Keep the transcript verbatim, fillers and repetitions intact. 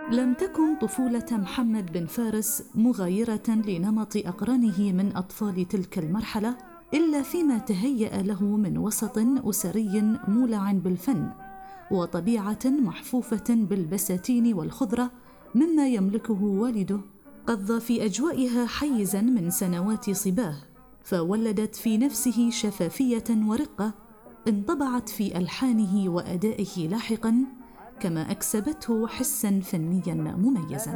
لم تكن طفولة محمد بن فارس مغايرة لنمط أقرانه من أطفال تلك المرحلة، إلا فيما تهيأ له من وسط أسري مولع بالفن وطبيعة محفوفة بالبساتين والخضرة مما يملكه والده، قضى في أجوائها حيزاً من سنوات صباه، فولدت في نفسه شفافية ورقة انطبعت في ألحانه وأدائه لاحقاً، كما أكسبته حساً فنياً مميزاً.